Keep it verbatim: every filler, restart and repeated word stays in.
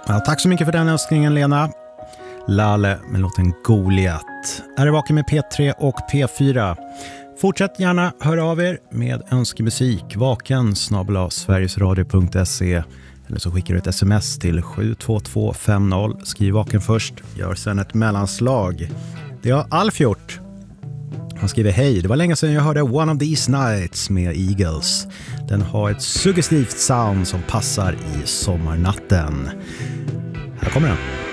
Ja, tack så mycket för den önskningen, Lena. Lale med låten Goliat. Är det Vaken med P tre och P fyra. Fortsätt gärna höra av er med önskemusik. Vaken snabel-a sverigesradio punkt se. Eller så skickar du ett sms till sju två två fem noll. Skriv Vaken först. Gör sen ett mellanslag. Det har Alf gjort. Han skriver: hej, det var länge sedan jag hörde One of These Nights med Eagles. Den har ett suggestivt sound som passar i sommarnatten. Här kommer den.